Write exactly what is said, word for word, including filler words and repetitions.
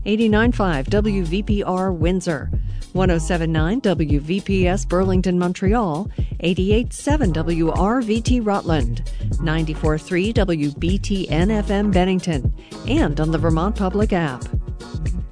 eighty-nine point five W V P R Windsor, one oh seven point nine W V P S Burlington, Montreal, eighty-eight point seven W R V T Rutland, ninety-four point three W B T N F M Bennington, and on the Vermont Public app.